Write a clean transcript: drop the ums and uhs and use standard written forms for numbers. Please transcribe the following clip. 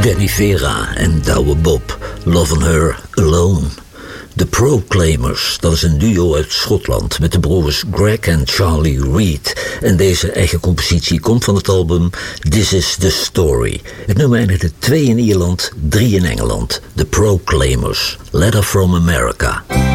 Danny Vera en Douwe Bob, Lovin' Her Alone. The Proclaimers, dat is een duo uit Schotland met de broers Greg en Charlie Reid. En deze eigen compositie komt van het album This Is The Story. Het nummer eindigde 2 in Ierland, 3 in Engeland. The Proclaimers, Letter From America.